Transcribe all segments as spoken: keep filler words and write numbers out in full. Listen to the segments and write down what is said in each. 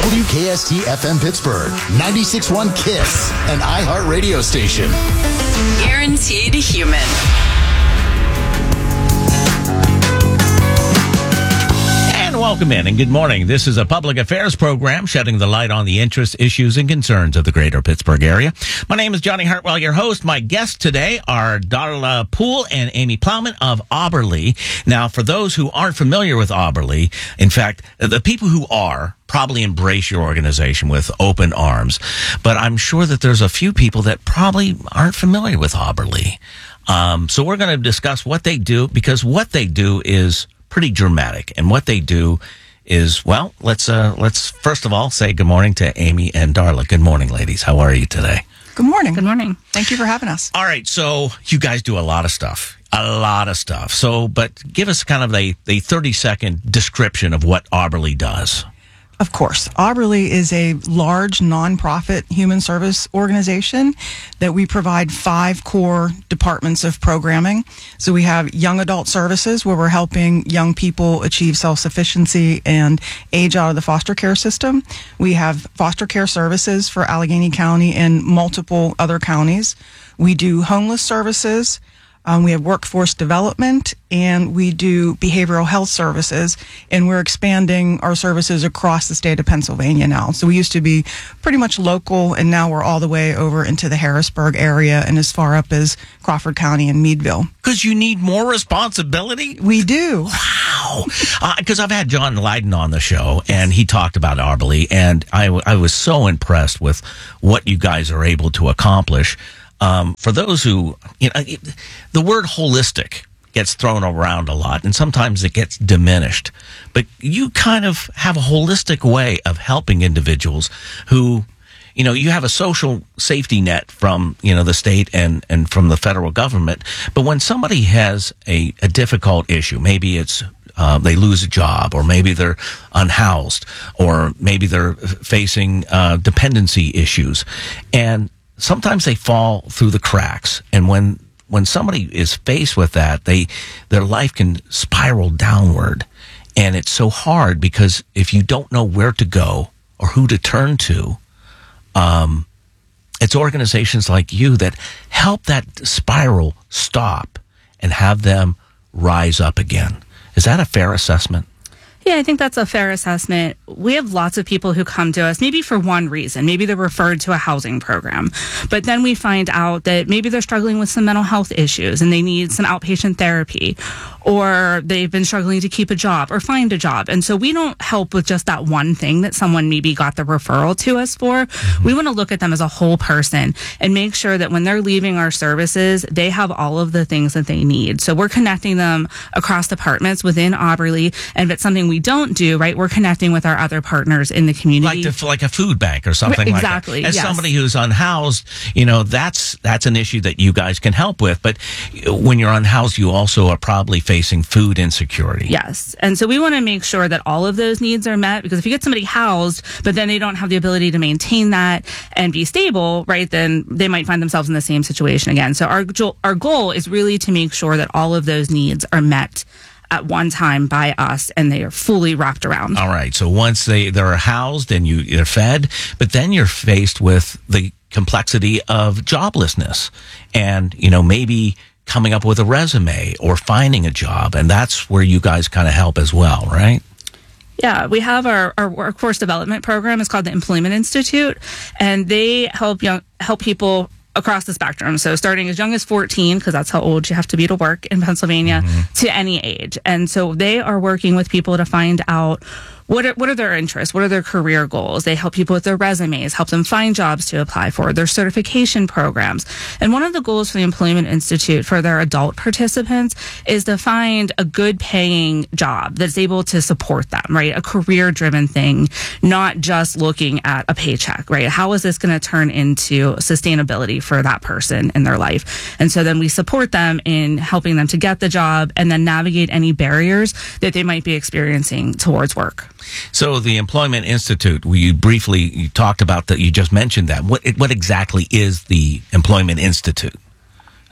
W K S T F M Pittsburgh, ninety-six point one KISS, an iHeart radio station. Guaranteed human. Welcome in and good morning. This is a public affairs program shedding the light on the interests, issues, and concerns of the greater Pittsburgh area. My name is Johnny Hartwell, your host. My guests today are Darla Poole and Amy Plowman of Auberly. Now, for those who aren't familiar with Auberly, in fact, the people who are probably embrace your organization with open arms. But I'm sure that there's a few people that probably aren't familiar with Auberly. Um, so we're going to discuss what they do, because what they do is pretty dramatic, and what they do is, well, let's uh, let's first of all say good morning to Amy and Darla. Good morning, ladies. How are you today? Good morning. Good morning. Thank you for having us. All right, so you guys do a lot of stuff, a lot of stuff. So, but give us kind of a, a thirty second description of what Auberly does. Of course. Auberly is a large nonprofit human service organization that we provide five core departments of programming. So we have young adult services, where we're helping young people achieve self-sufficiency and age out of the foster care system. We have foster care services for Allegheny County and multiple other counties. We do homeless services. Um, we have workforce development, and we do behavioral health services, and we're expanding our services across the state of Pennsylvania now. So we used to be pretty much local, and now we're all the way over into the Harrisburg area and as far up as Crawford County and Meadville. Because you need more responsibility? We do. Wow. Because uh, I've had John Lydon on the show, and he talked about Auberly, and I, w- I was so impressed with what you guys are able to accomplish. Um, for those who, you know, the word holistic gets thrown around a lot, and sometimes it gets diminished. But you kind of have a holistic way of helping individuals who, you know, you have a social safety net from, you know, the state and, and from the federal government. But when somebody has a, a difficult issue, maybe it's Uh, they lose a job, or maybe they're unhoused, or maybe they're facing uh, dependency issues, and sometimes they fall through the cracks. And when when somebody is faced with that, they their life can spiral downward, and it's so hard because if you don't know where to go or who to turn to, um, it's organizations like you that help that spiral stop and have them rise up again. Is that a fair assessment? Yeah, I think that's a fair assessment. We have lots of people who come to us, maybe for one reason. Maybe they're referred to a housing program. But then we find out that maybe they're struggling with some mental health issues and they need some outpatient therapy, or they've been struggling to keep a job or find a job. And so we don't help with just that one thing that someone maybe got the referral to us for. Mm-hmm. We want to look at them as a whole person and make sure that when they're leaving our services, they have all of the things that they need. So we're connecting them across departments within Auberly. And if it's something we don't do, right, we're connecting with our other partners in the community. Like, the, like a food bank or something exactly, like that. As yes. somebody who's unhoused, you know, that's that's an issue that you guys can help with. But when you're unhoused, you also are probably facing food insecurity. Yes. And so we want to make sure that all of those needs are met, because if you get somebody housed, but then they don't have the ability to maintain that and be stable, right, then they might find themselves in the same situation again. So our, our goal is really to make sure that all of those needs are met at one time by us, and they are fully wrapped around. All right. So once they, they're housed and you, you're fed, but then you're faced with the complexity of joblessness and, you know, maybe coming up with a resume or finding a job. And that's where you guys kind of help as well, right? Yeah, we have our, our workforce development program. It's called the Employment Institute, and they help young, help people across the spectrum. So starting as young as fourteen, because that's how old you have to be to work in Pennsylvania, mm-hmm. to any age. And so they are working with people to find out what are, what are their interests, what are their career goals. They help people with their resumes, help them find jobs to apply for, their certification programs. And one of the goals for the Employment Institute for their adult participants is to find a good paying job that's able to support them, right? A career driven thing, not just looking at a paycheck, right? How is this going to turn into sustainability for that person in their life? And so then we support them in helping them to get the job and then navigate any barriers that they might be experiencing towards work. So the Employment Institute, we briefly you talked about that. You just mentioned that. What what exactly is the Employment Institute?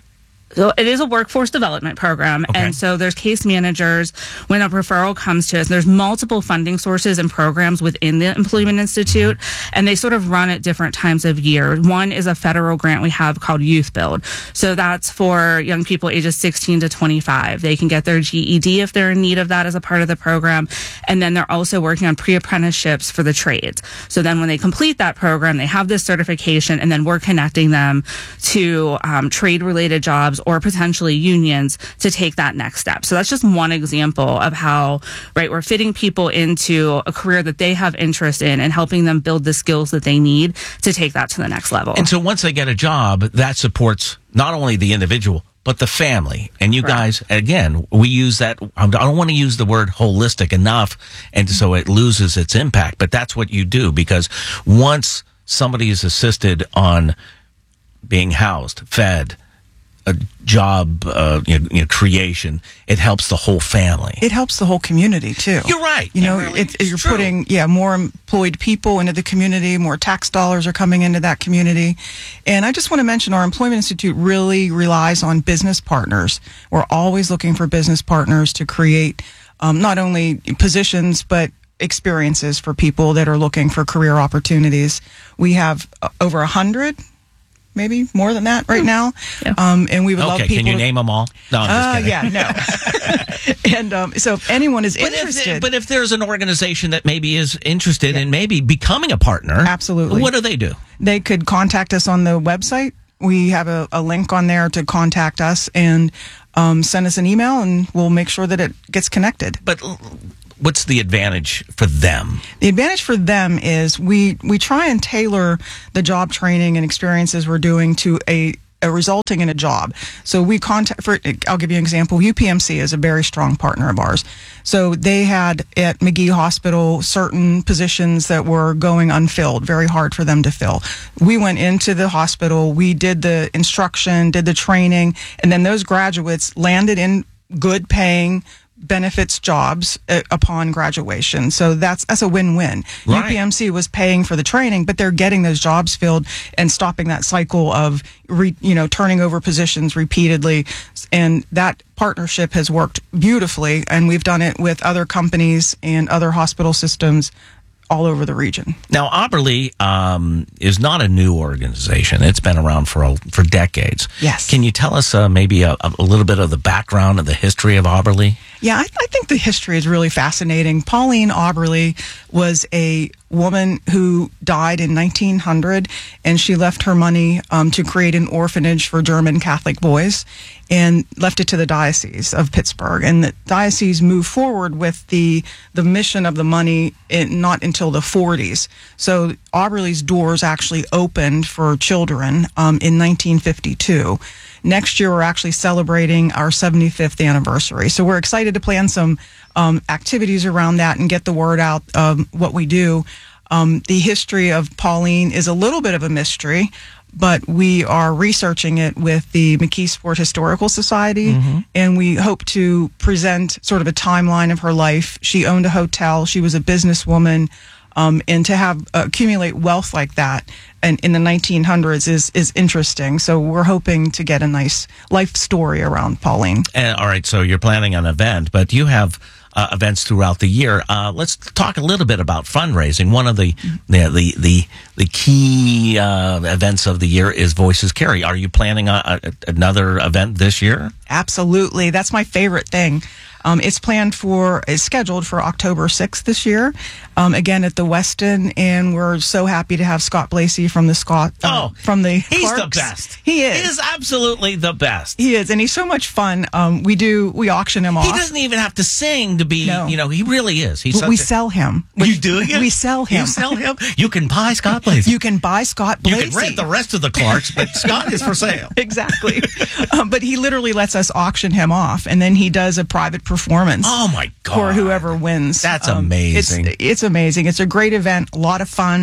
So it is a workforce development program. Okay. And so there's case managers. When a referral comes to us, there's multiple funding sources and programs within the Employment Institute, and they sort of run at different times of year. One is a federal grant we have called Youth Build. So that's for young people ages sixteen to twenty-five. They can get their G E D if they're in need of that as a part of the program. And then they're also working on pre-apprenticeships for the trades. So then when they complete that program, they have this certification, and then we're connecting them to um, trade-related jobs or potentially unions to take that next step. So that's just one example of how, right, we're fitting people into a career that they have interest in and helping them build the skills that they need to take that to the next level. And so once they get a job, that supports not only the individual, but the family. And you Correct. guys, again, we use that. I don't want to use the word holistic enough, and so it loses its impact. But that's what you do, because once somebody is assisted on being housed, fed, a job uh, you know, you know, creation, it helps the whole family. It helps the whole community too. You're right. You know, It really it, is you're true. putting yeah more employed people into the community, more tax dollars are coming into that community. And I just want to mention our Employment Institute really relies on business partners. We're always looking for business partners to create um, not only positions but experiences for people that are looking for career opportunities. We have uh, over a hundred. Maybe more than that right now. Yeah. Um, and we would love Okay, people can you to- name them all? No, I'm just Uh, kidding. yeah, no. and um, so if anyone is But interested, if, but if there's an organization that maybe is interested in maybe becoming a partner, Absolutely. what do they do? they could contact us on the website. We have a, a link on there to contact us and um, send us an email, and we'll make sure that it gets connected. But l- what's the advantage for them? The advantage for them is we we try and tailor the job training and experiences we're doing to a, a resulting in a job. So we contact for I'll give you an example. U P M C is a very strong partner of ours. So they had at McGee Hospital certain positions that were going unfilled, very hard for them to fill. We went into the hospital, we did the instruction, did the training, and then those graduates landed in good paying benefits jobs uh, upon graduation. So that's that's a win-win. Right. U P M C was paying for the training, but they're getting those jobs filled and stopping that cycle of re, you know turning over positions repeatedly. And that partnership has worked beautifully, and we've done it with other companies and other hospital systems all over the region. Now, Auberly um, is not a new organization. It's been around for a, for decades. Yes. Can you tell us uh, maybe a, a little bit of the background and the history of Auberly? Yeah, I, I think the history is really fascinating. Pauline Auberly was a woman who died in nineteen hundred, and she left her money um, to create an orphanage for German Catholic boys and left it to the Diocese of Pittsburgh. And the diocese moved forward with the the mission of the money in, not until the forties. So Auberly's doors actually opened for children um, in nineteen fifty-two. Next year, we're actually celebrating our seventy-fifth anniversary. So we're excited to plan some um, activities around that and get the word out of what we do. Um, the history of Pauline is a little bit of a mystery, but we are researching it with the McKeesport Historical Society, mm-hmm. and we hope to present sort of a timeline of her life. She owned a hotel. She was a businesswoman. Um, and to have uh, accumulate wealth like that and in the nineteen hundreds is is interesting. So we're hoping to get a nice life story around Pauline. And, all right, so you're planning an event, but you have uh, events throughout the year. Uh, let's talk a little bit about fundraising. One of the the the the, the key uh, events of the year is Voices Carry. Are you planning a, a, another event this year? Absolutely, that's my favorite thing. Um, it's planned for, it's scheduled for October sixth this year, um, again at the Westin, and we're so happy to have Scott Blasey from the Scott, uh, oh, from the he's Clarks. the best. He is. He is absolutely the best. He is, and he's so much fun. Um, we do, we auction him off. He doesn't even have to sing to be, No. you know, he really is. He's we such a- sell him. You do? We sell him. You sell him? You can buy Scott Blasey. You can buy Scott Blasey. You can rent the rest of the Clarks, but Scott is for sale. Exactly. um, but he literally lets us auction him off, and then he does a private performance. Oh, my God. For whoever wins. That's Um, amazing. It's, it's amazing. It's a great event, a lot of fun.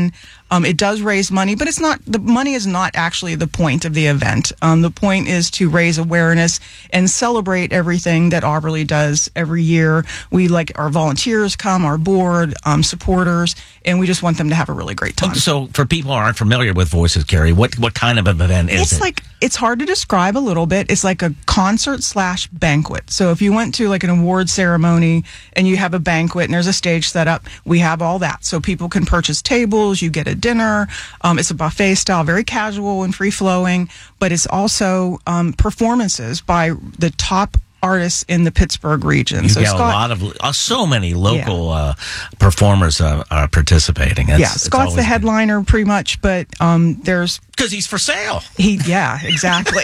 Um, it does raise money, but it's not, the money is not actually the point of the event. Um, the point is to raise awareness and celebrate everything that Auberly does every year. We like our volunteers come, our board, um, supporters, and we just want them to have a really great time. So for people who aren't familiar with Voices Carry, what, what kind of an event is it's it? It's like, it's hard to describe a little bit. It's like a concert slash banquet. So if you went to like an award ceremony and you have a banquet and there's a stage set up, we have all that. So people can purchase tables, you get a dinner. Um, it's a buffet style, very casual and free flowing, but it's also um, performances by the top artists in the Pittsburgh region. You so got Scott, a lot of, uh, so many local yeah. uh, performers uh, are participating. It's, yeah, Scott's the headliner pretty much, but um, there's... Because he's for sale. He, yeah, exactly.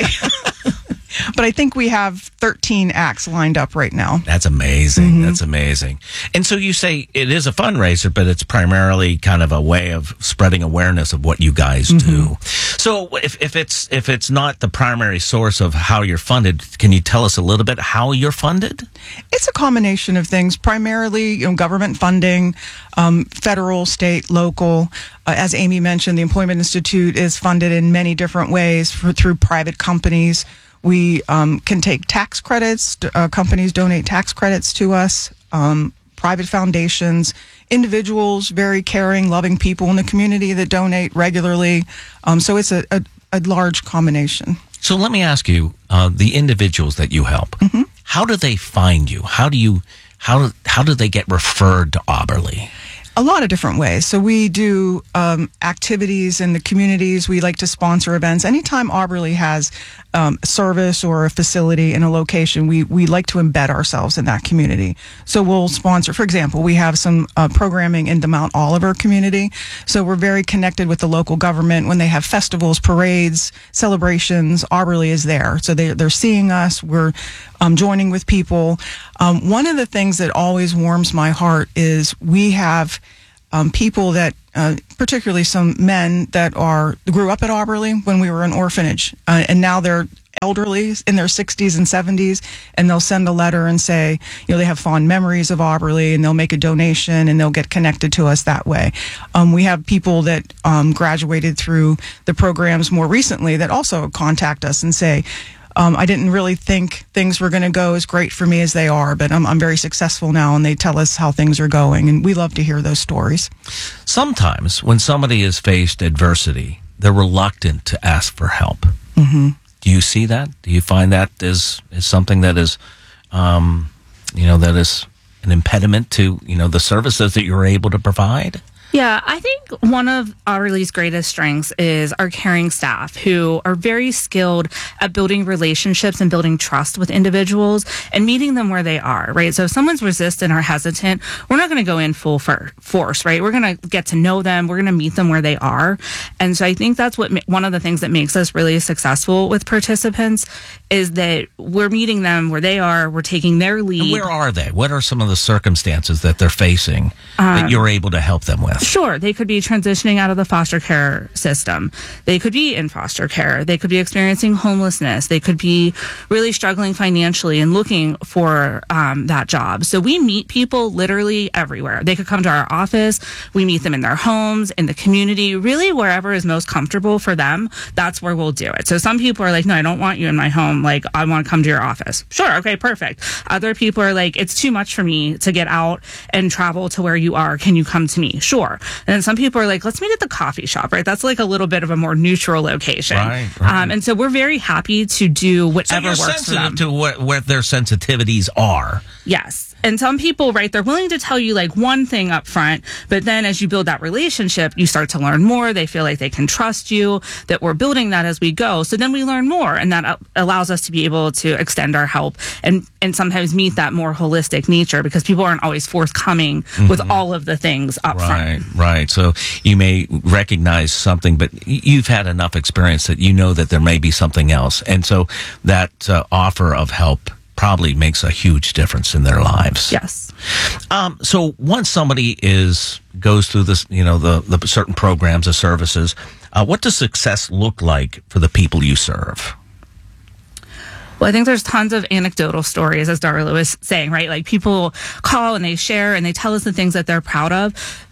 But I think we have thirteen acts lined up right now. That's amazing. Mm-hmm. That's amazing. And so you say it is a fundraiser, but it's primarily kind of a way of spreading awareness of what you guys mm-hmm. do. So if, if it's if it's not the primary source of how you're funded, can you tell us a little bit how you're funded? It's a combination of things, primarily you know, government funding, um, federal, state, local. Uh, as Amy mentioned, the Employment Institute is funded in many different ways for, through private companies. We um, can take tax credits. Uh, companies donate tax credits to us. Um, private foundations, individuals, very caring, loving people in the community that donate regularly. Um, so it's a, a, a large combination. So let me ask you, uh, the individuals that you help, mm-hmm. how do they find you? How do you how how do they get referred to Auberly? A lot of different ways. So we do um, activities in the communities. We like to sponsor events. Anytime Auberly has um, a service or a facility in a location, we, we like to embed ourselves in that community. So we'll sponsor, for example, we have some uh, programming in the Mount Oliver community. So we're very connected with the local government. When they have festivals, parades, celebrations, Auberly is there. So they, they're seeing us. We're um, joining with people. Um, one of the things that always warms my heart is we have Um, people that, uh, particularly some men that are grew up at Auberly when we were an orphanage, uh, and now they're elderly in their sixties and seventies, and they'll send a letter and say, you know, they have fond memories of Auberly, and they'll make a donation, and they'll get connected to us that way. Um, we have people that um, graduated through the programs more recently that also contact us and say, Um, I didn't really think things were going to go as great for me as they are, but I'm, I'm very successful now, and they tell us how things are going, and we love to hear those stories. Sometimes when somebody has faced adversity, they're reluctant to ask for help. Mm-hmm. Do you see that? Do you find that is, is something that is, um, you know, that is an impediment to, you know, the services that you're able to provide? Yeah, I think one of Auberly's greatest strengths is our caring staff who are very skilled at building relationships and building trust with individuals and meeting them where they are, right? So if someone's resistant or hesitant, we're not going to go in full for force, right? We're going to get to know them. We're going to meet them where they are. And so I think that's what one of the things that makes us really successful with participants is that we're meeting them where they are. We're taking their lead. And where are they? What are some of the circumstances that they're facing um, that you're able to help them with? Sure. They could be transitioning out of the foster care system. They could be in foster care. They could be experiencing homelessness. They could be really struggling financially and looking for um, that job. So we meet people literally everywhere. They could come to our office. We meet them in their homes, in the community, really wherever is most comfortable for them. That's where we'll do it. So some people are like, no, I don't want you in my home. Like, I want to come to your office. Sure. Okay, perfect. Other people are like, it's too much for me to get out and travel to where you are. Can you come to me? Sure. And then some people are like, let's meet at the coffee shop, right? That's like a little bit of a more neutral location. Right, right. Um, and so we're very happy to do whatever so you're works for them. sensitive to what, what their sensitivities are. Yes. And some people, right, they're willing to tell you like one thing up front, but then as you build that relationship, you start to learn more. They feel like they can trust you, that we're building that as we go. So then we learn more, and that allows us to be able to extend our help and, and sometimes meet that more holistic nature because people aren't always forthcoming mm-hmm. with all of the things up right, front. Right, right. So you may recognize something, but you've had enough experience that you know that there may be something else. And so that uh, offer of help probably makes a huge difference in their lives. Yes. Um, so once somebody is goes through this, you know, the, the certain programs or services, uh, what does success look like for the people you serve? Well, I think there's tons of anecdotal stories, as Darla was saying, right? Like people call and they share and they tell us the things that they're proud of.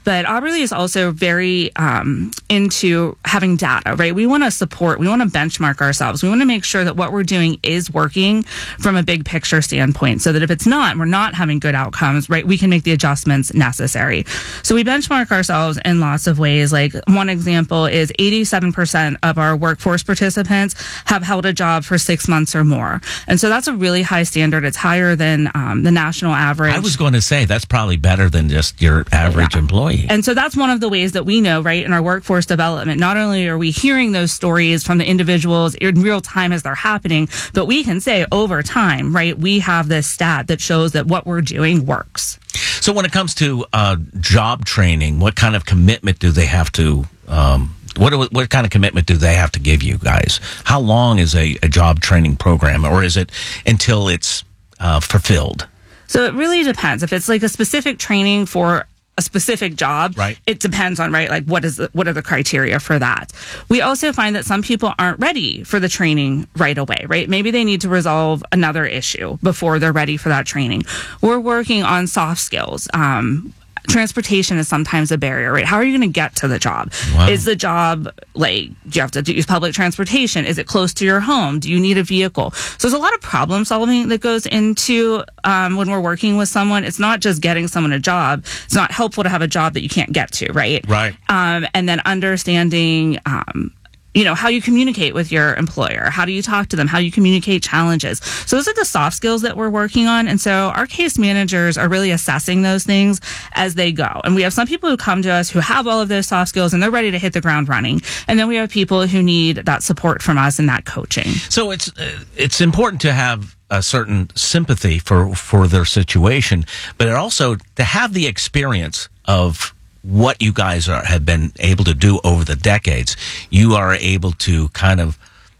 But Auberly is also very um, into having data, right? We want to support, we want to benchmark ourselves. We want to make sure that what we're doing is working from a big picture standpoint, so that if it's not, we're not having good outcomes, right, we can make the adjustments necessary. So we benchmark ourselves in lots of ways. Like one example is eighty-seven percent of our workforce participants have held a job for six months or more. And so that's a really high standard. It's higher than um, the national average. I was going to say that's probably better than just your average Yeah. employee. And so that's one of the ways that we know, right, in our workforce development, not only are we hearing those stories from the individuals in real time as they're happening, but we can say over time, right, we have this stat that shows that what we're doing works. So when it comes to uh, job training, what kind of commitment do they have to, um, what what kind of commitment do they have to give you guys? How long is a, a job training program, or is it until it's uh, fulfilled? So it really depends. If it's like a specific training for a specific job, right, it depends on, right, like what is the, what are the criteria for that. We also find that some people aren't ready for the training right away, right? Maybe they need to resolve another issue before they're ready for that training. We're working on soft skills. Um, transportation is sometimes a barrier, right? How are you going to get to the job? Wow. Is the job, like, do you have to use public transportation? Is it close to your home? Do you need a vehicle? So there's a lot of problem solving that goes into um, when we're working with someone. It's not just getting someone a job. It's not helpful to have a job that you can't get to, right? Right. Um, and then understanding, um, you know, how you communicate with your employer. How do you talk to them? How you communicate challenges. So those are the soft skills that we're working on. And so our case managers are really assessing those things as they go. And we have some people who come to us who have all of those soft skills and they're ready to hit the ground running. And then we have people who need that support from us and that coaching. So it's uh, it's important to have a certain sympathy for, for their situation, but it also to have the experience of what you guys are, have been able to do over the decades. You are able to kind of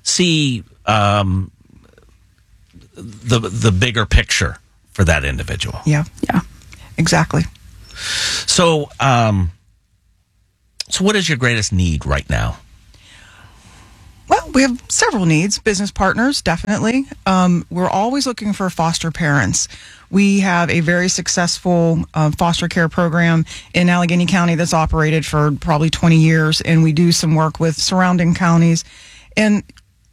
see um, the the bigger picture for that individual. Yeah. Yeah. Exactly. So, um, so what is your greatest need right now? Well, we have several needs. Business partners, definitely. Um, we're always looking for foster parents. We have a very successful uh, foster care program in Allegheny County that's operated for probably twenty years, and we do some work with surrounding counties. And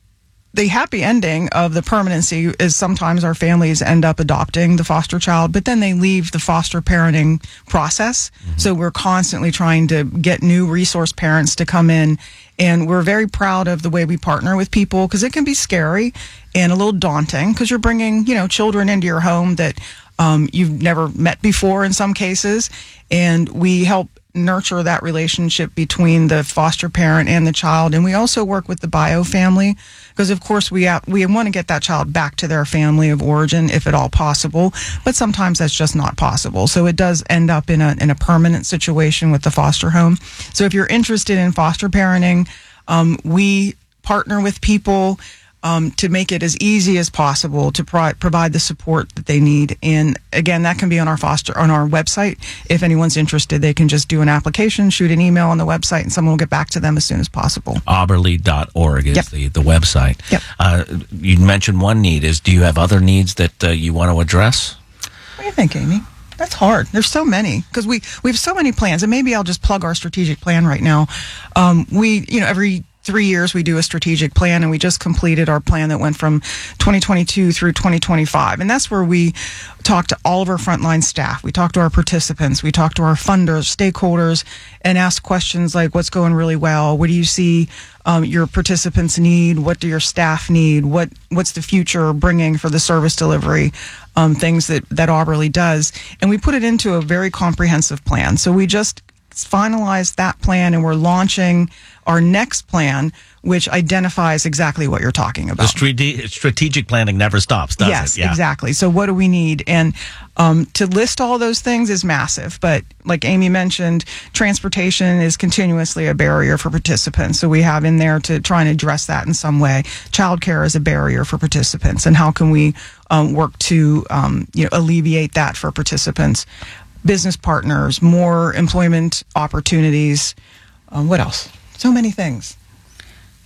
the happy ending of the permanency is sometimes our families end up adopting the foster child, but then they leave the foster parenting process. Mm-hmm. So we're constantly trying to get new resource parents to come in. And we're very proud of the way we partner with people, because it can be scary and a little daunting, because you're bringing, you know, children into your home that um, you've never met before in some cases. And we help nurture that relationship between the foster parent and the child. And we also work with the bio family, because of course we have, we want to get that child back to their family of origin if at all possible, but sometimes that's just not possible. So it does end up in a in a permanent situation with the foster home. So if you're interested in foster parenting, um, we partner with people Um, to make it as easy as possible to pro- provide the support that they need. And again, that can be on our foster on our website. If anyone's interested, they can just do an application, shoot an email on the website, and someone will get back to them as soon as possible. Auberly dot org is Yep. the, the website. Yep. Uh, you mentioned one need. Is do you have other needs that uh, you want to address? What do you think, Amy? That's hard. There's so many, because we, we have so many plans, and maybe I'll just plug our strategic plan right now. Um, we, you know, every three years we do a strategic plan, and we just completed our plan that went from twenty twenty-two through twenty twenty-five. And that's where we talk to all of our frontline staff. We talk to our participants. We talk to our funders, stakeholders, and ask questions like, what's going really well? What do you see um, your participants need? What do your staff need? What What's the future bringing for the service delivery? Um, things that, that Auberly does. And we put it into a very comprehensive plan. So we just finalized that plan, and we're launching our next plan, which identifies exactly what you're talking about. The strate- strategic planning never stops, does yes, it? Yeah. exactly. So what do we need? And um, to list all those things is massive. But like Amy mentioned, transportation is continuously a barrier for participants. So we have in there to try and address that in some way. Childcare is a barrier for participants. And how can we um, work to um, you know, alleviate that for participants? Business partners, more employment opportunities. Um, what else? So many things.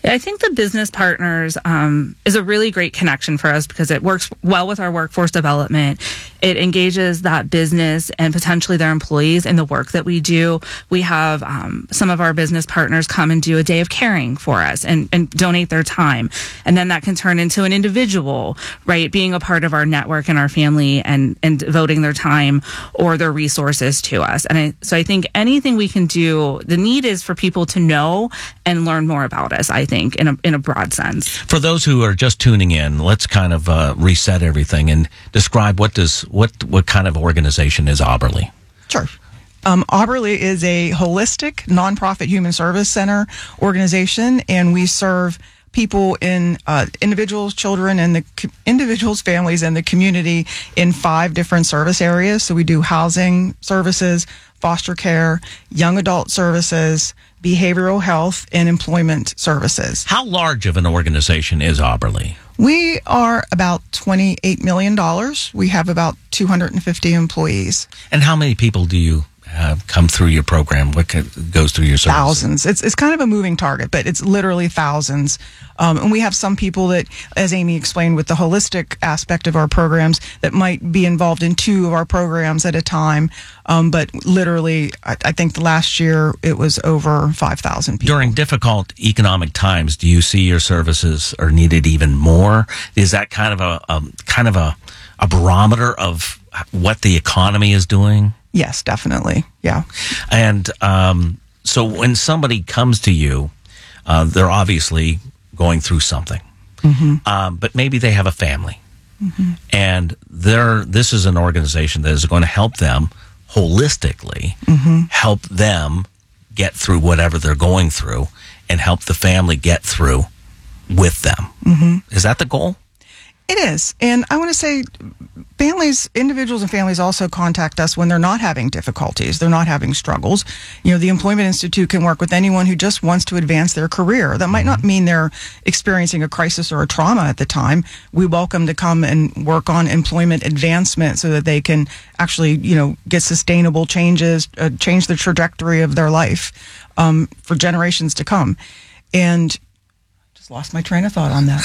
I think the business partners um, is a really great connection for us because it works well with our workforce development. It engages that business and potentially their employees in the work that we do. We have um, some of our business partners come and do a day of caring for us and, and donate their time. And then that can turn into an individual, right, being a part of our network and our family and, and devoting their time or their resources to us. And I, so I think anything we can do, the need is for people to know and learn more about us, I think, in a, in a broad sense. For those who are just tuning in, let's kind of uh, reset everything and describe what does what what kind of organization is Auberly? Sure. Um, Auberly is a holistic nonprofit human service center organization, and we serve people in uh, individuals, children, and the co- individuals, families, and the community in five different service areas. So we do housing services, foster care, young adult services, behavioral health, and employment services. How large of an organization is Auberly? We are about twenty-eight million dollars. We have about two hundred fifty employees. And how many people do you have come through your program? What co- goes through your service? Thousands. It's it's kind of a moving target, but it's literally thousands. Um, and we have some people that, as Amy explained, with the holistic aspect of our programs, that might be involved in two of our programs at a time. Um, but literally, I, I think the last year it was over five thousand people. During difficult economic times, do you see your services are needed even more? Is that kind of a, a kind of a, a barometer of what the economy is doing? Yes, definitely. Yeah. And um, so when somebody comes to you, uh, they're obviously going through something, mm-hmm. um, but maybe they have a family, mm-hmm. and they're, this is an organization that is going to help them holistically, mm-hmm. help them get through whatever they're going through and help the family get through with them. Mm-hmm. Is that the goal? It is. And I want to say families, individuals and families also contact us when they're not having difficulties, they're not having struggles. You know, the Employment Institute can work with anyone who just wants to advance their career. That might not mean they're experiencing a crisis or a trauma at the time. We welcome to come and work on employment advancement so that they can actually, you know, get sustainable changes, uh, change the trajectory of their life um, for generations to come. And just lost my train of thought on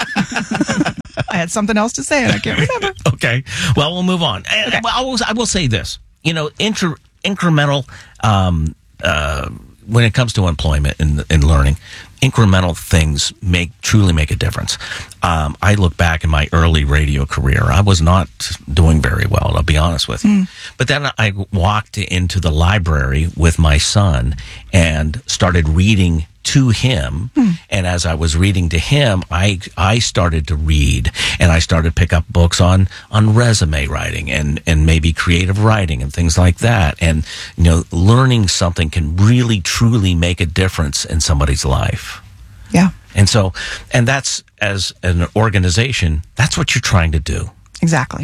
that. I had something else to say and I can't remember. Okay. Well, we'll move on. And Okay. I, will, I will say this. You know, inter, incremental, um, uh, when it comes to employment and, and learning, incremental things make truly make a difference. Um, I look back in my early radio career. I was not doing very well, I'll be honest with you. Mm. But then I walked into the library with my son and started reading to him. Hmm. And as I was reading to him, I I started to read and I started to pick up books on on resume writing and and maybe creative writing and things like that. And you know, learning something can really truly make a difference in somebody's life. Yeah. And so, and that's, as an organization, that's what you're trying to do. Exactly.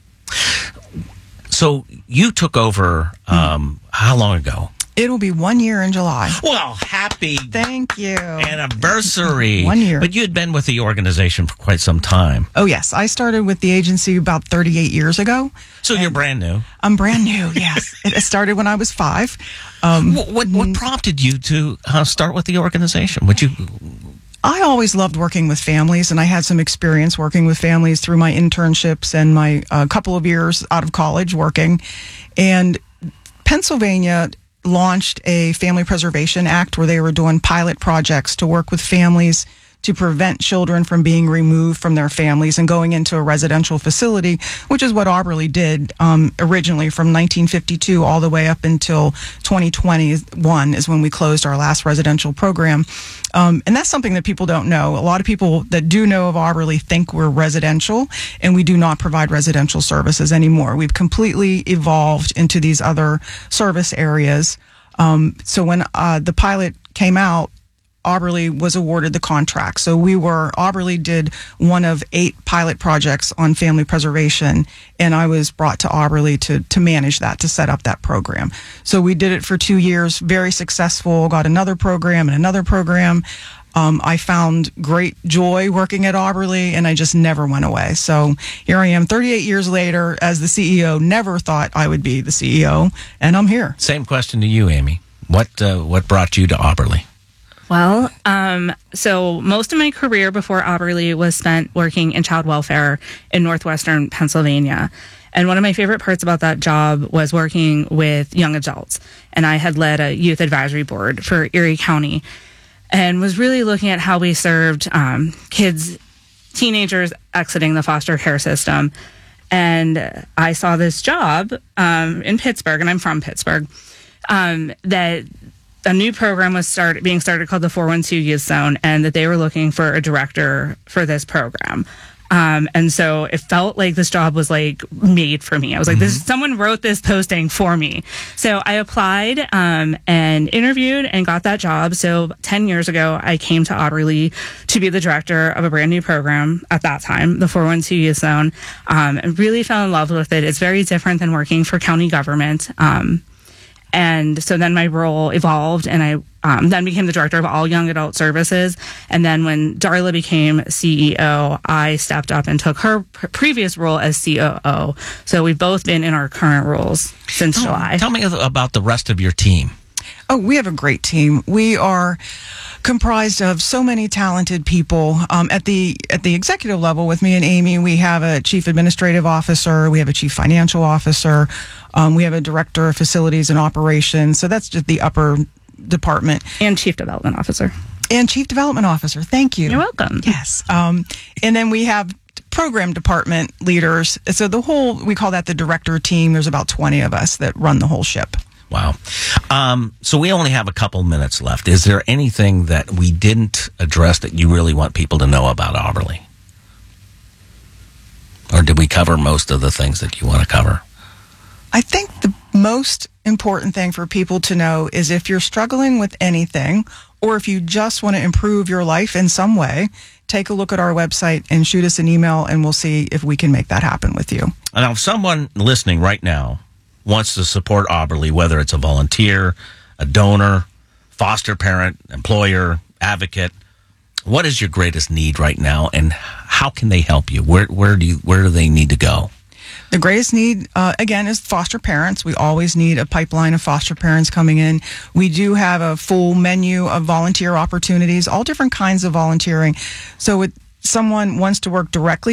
So you took over um, how long ago? It'll be one year in July. Well, happy Thank you. anniversary. One year. But you had been with the organization for quite some time. Oh, yes. I started with the agency about thirty-eight years ago. So you're brand new. I'm brand new, yes. It started when I was five. Um, What, what, what prompted you to uh, start with the organization? Would you? I always loved working with families, and I had some experience working with families through my internships and my uh, couple of years out of college working. And Pennsylvania launched a Family Preservation Act where they were doing pilot projects to work with families to prevent children from being removed from their families and going into a residential facility, which is what Auberly did um, originally from nineteen fifty-two all the way up until twenty twenty-one is when we closed our last residential program. Um, and that's something that people don't know. A lot of people that do know of Auberly think we're residential, and we do not provide residential services anymore. We've completely evolved into these other service areas. Um, so when uh, the pilot came out, Auberly was awarded the contract. So we were, Auberly did one of eight pilot projects on family preservation, and I was brought to Auberly to, to manage that, to set up that program. So we did it for two years, very successful, got another program and another program. Um, I found great joy working at Auberly, and I just never went away. So here I am thirty-eight years later as the C E O. Never thought I would be the C E O, and I'm here. Same question to you, Amy. What uh, what brought you to Auberly? Well, um, so most of my career before Auberly was spent working in child welfare in northwestern Pennsylvania. And one of my favorite parts about that job was working with young adults. And I had led a youth advisory board for Erie County and was really looking at how we served um, kids, teenagers exiting the foster care system. And I saw this job um, in Pittsburgh, and I'm from Pittsburgh, um, that a new program was start, being started called the four one two Youth Zone, and that they were looking for a director for this program. Um, and so it felt like this job was like made for me. I was like, mm-hmm. this, someone wrote this posting for me. So I applied um, and interviewed and got that job. So ten years ago, I came to Auberly to be the director of a brand new program at that time, the four one two Youth Zone, um, and really fell in love with it. It's very different than working for county government. Um, And so then my role evolved, and I um, then became the director of all young adult services. And then when Darla became C E O, I stepped up and took her pr- previous role as C O O. So we've both been in our current roles since Oh, July. Tell me about the rest of your team. Oh, we have a great team. We are comprised of so many talented people. Um, at the at the executive level with me and Amy, we have a chief administrative officer, we have a chief financial officer, um, we have a director of facilities and operations. So that's just the upper department. And chief development officer. And chief development officer. Thank you. You're welcome. Yes. Um, and then we have program department leaders. So the whole, we call that the director team. There's about twenty of us that run the whole ship. Wow. Um, so we only have a couple minutes left. Is there anything that we didn't address that you really want people to know about Auberly? Or did we cover most of the things that you want to cover? I think the most important thing for people to know is if you're struggling with anything, or if you just want to improve your life in some way, take a look at our website and shoot us an email, and we'll see if we can make that happen with you. Now, if someone listening right now wants to support Auberly, whether it's a volunteer, a donor, foster parent, employer, advocate, what is your greatest need right now, and how can they help you? Where where do you where do they need to go? The greatest need, uh, again, is foster parents. We always need a pipeline of foster parents coming in. We do have a full menu of volunteer opportunities, all different kinds of volunteering. So if someone wants to work directly